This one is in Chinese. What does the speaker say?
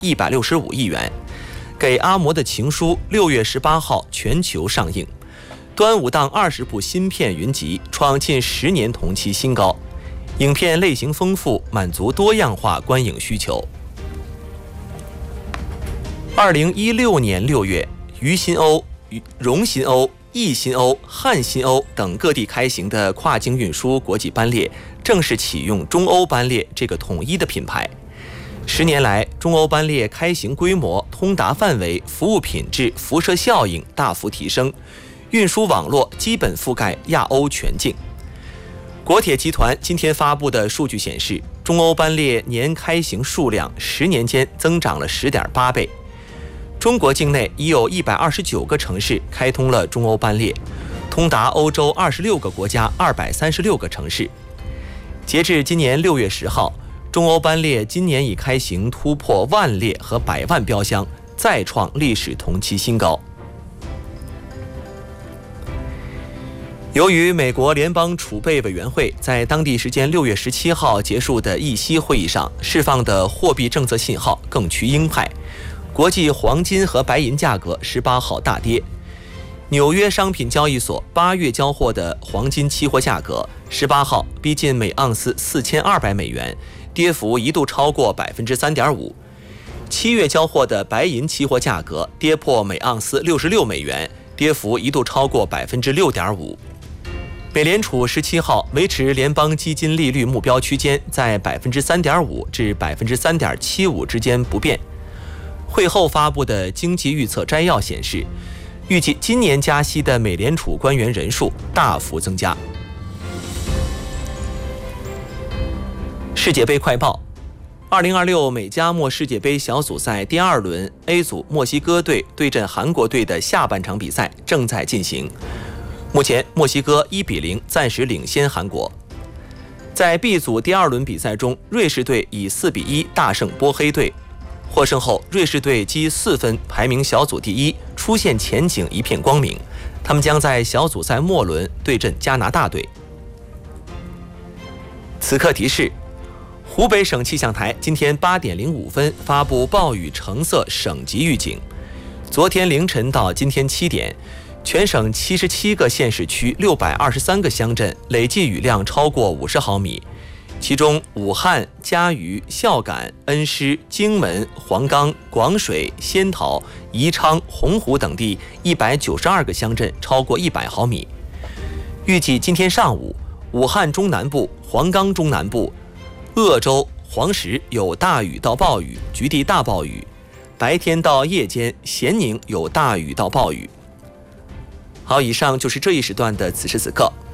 165亿元。给阿嬷的情书6月18号全球上映。端午档20部新片云集，创近10年同期新高。影片类型丰富，满足多样化观影需求。2016年6月，渝新欧、蓉新欧、义新欧、汉新欧等各地开行的跨境运输国际班列正式启用中欧班列这个统一的品牌。10年来，中欧班列开行规模、通达范围、服务品质、辐射效应大幅提升，运输网络基本覆盖亚欧全境。国铁集团今天发布的数据显示，中欧班列年开行数量10年间增长了10.8倍。中国境内已有129个城市开通了中欧班列，通达欧洲26个国家236个城市。截至今年6月10号，中欧班列今年已开行突破万列和100万标箱，再创历史同期新高。由于美国联邦储备委员会在当地时间6月17号结束的议息会议上释放的货币政策信号更趋鹰派，国际黄金和白银价格18号大跌。纽约商品交易所8月交货的黄金期货价格18号逼近每盎司4200美元，跌幅一度超过 3.5%。7月交货的白银期货价格跌破每盎司66美元，跌幅一度超过 6.5%。美联储17号维持联邦基金利率目标区间在 3.5% 至 3.75% 之间不变。会后发布的经济预测摘要显示，预计今年加息的美联储官员人数大幅增加。世界杯快报：2026美加墨世界杯小组赛第2轮 A 组墨西哥队对阵韩国队的下半场比赛正在进行。目前墨西哥1-0暂时领先韩国。在 B 组第2轮比赛中，瑞士队以4-1大胜波黑队。获胜后，瑞士队积4分，排名小组第1，出现前景一片光明。他们将在小组赛末轮对阵加拿大队。此刻提示：湖北省气象台今天8点05分发布暴雨橙色省级预警。昨天凌晨到今天7点，全省77个县市区623个乡镇累计雨量超过50毫米。其中，武汉、嘉鱼、孝感、恩施、荆门、黄冈、广水、仙桃、宜昌、洪湖等地192个乡镇超过100毫米。预计今天上午，武汉中南部、黄冈中南部、鄂州、黄石有大雨到暴雨，局地大暴雨；白天到夜间，咸宁有大雨到暴雨。好，以上就是这一时段的此时此刻。